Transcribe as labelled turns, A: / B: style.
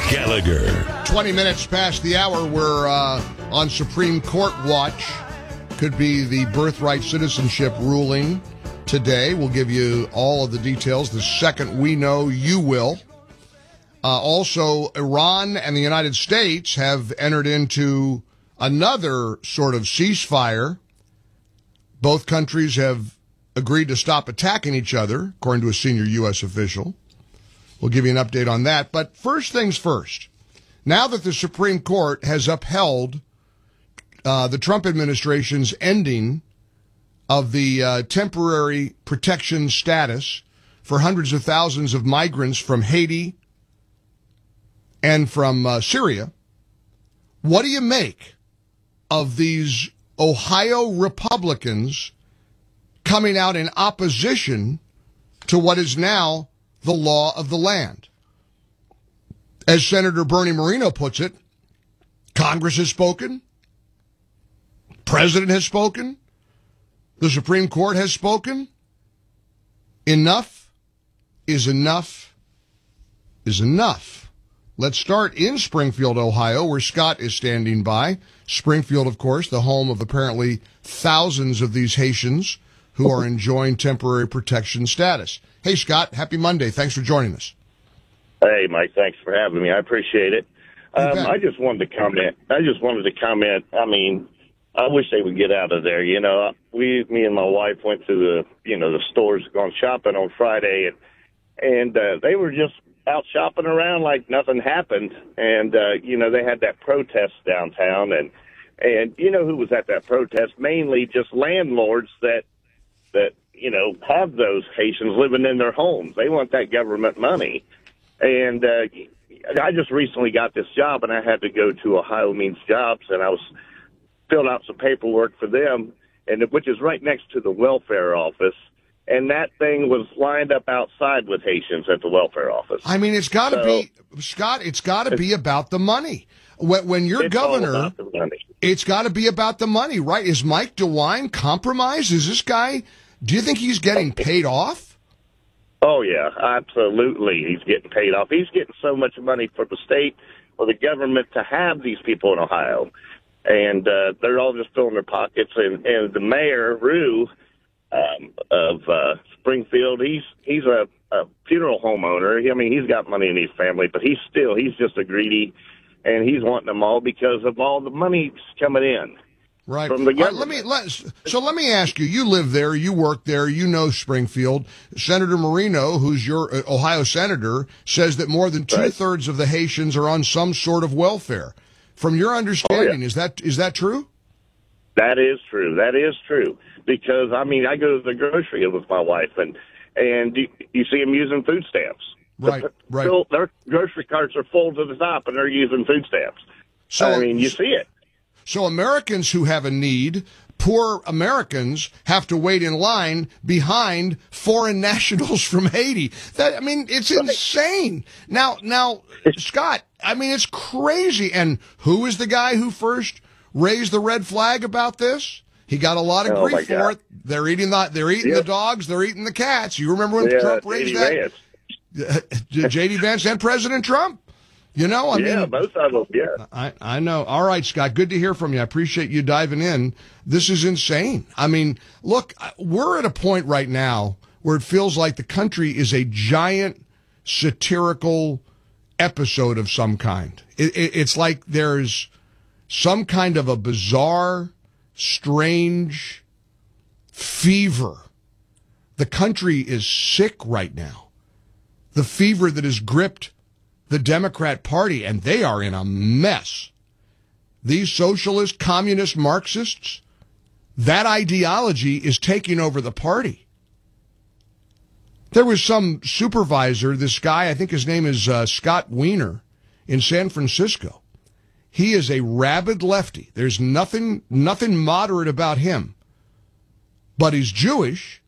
A: Gallagher.
B: 20 minutes past the hour. We're on Supreme Court watch. Could be the birthright citizenship ruling today. We'll give you all of the details. The second we know, you will. Also, Iran and the United States have entered into another sort of ceasefire. Both countries have agreed to stop attacking each other, according to a senior U.S. official. We'll give you an update on that. But first things first. Now that the Supreme Court has upheld the Trump administration's ending of the temporary protection status for hundreds of thousands of migrants from Haiti and from Syria, what do you make of these Ohio Republicans coming out in opposition to what is now the law of the land? As Senator Bernie Moreno puts it, Congress has spoken, President has spoken, the Supreme Court has spoken. Enough is enough is enough. Let's start in Springfield, Ohio, where Scott is standing by. Springfield, of course, the home of apparently thousands of these Haitians who are enjoying temporary protection status. Hey, Scott, happy Monday. Thanks for joining us.
C: Hey, Mike, thanks for having me. I appreciate it. I just wanted to comment. I mean, I wish they would get out of there. You know, me and my wife went to the stores, gone shopping on Friday, and they were just out shopping around like nothing happened. And, they had that protest downtown. And you know who was at that protest? Mainly just landlords that have those Haitians living in their homes. They want that government money. And I just recently got this job, and I had to go to Ohio Means Jobs, and I was filled out some paperwork for them, which is right next to the welfare office. And that thing was lined up outside with Haitians at the welfare office.
B: I mean, it's got to be, Scott, it's got to be about the money. When you're governor, it's got to be about the money, right? Is Mike DeWine compromised? Is this guy, do you think he's getting paid off?
C: Oh, yeah, absolutely. He's getting paid off. He's getting so much money for the state or the government to have these people in Ohio. And they're all just filling their pockets. And the mayor, Rue, of Springfield, he's a funeral home owner. I mean, he's got money in his family, but he's just a greedy, and he's wanting them all because of all the money coming in.
B: Right.
C: From the government.
B: Let me ask you, you live there, you work there, you know Springfield. Senator Moreno, who's your Ohio senator, says that more than two-thirds of the Haitians are on some sort of welfare. From your understanding, is that true?
C: That is true. That is true. Because, I mean, I go to the grocery with my wife, and you see them using food stamps.
B: Right.
C: Their grocery carts are full to the top, and they're using food stamps. So, I mean, you see it.
B: So Americans who have a need, poor Americans, have to wait in line behind foreign nationals from Haiti. It's insane. Now, Scott, I mean, it's crazy. And who is the guy who first raised the red flag about this? He got a lot of grief for it. They're eating the dogs, they're eating the cats. You remember when Trump raised that? J.D. Vance and President Trump. You know, I mean,
C: both of them, yeah.
B: I know. All right, Scott, good to hear from you. I appreciate you diving in. This is insane. I mean, look, we're at a point right now where it feels like the country is a giant satirical episode of some kind. It's like there's some kind of a bizarre, strange fever. The country is sick right now. The fever that has gripped the Democrat Party, and they are in a mess. These socialist, communist, Marxists, that ideology is taking over the party. There was some supervisor, this guy, I think his name is Scott Wiener, in San Francisco. He is a rabid lefty. There's nothing moderate about him. But he's Jewish,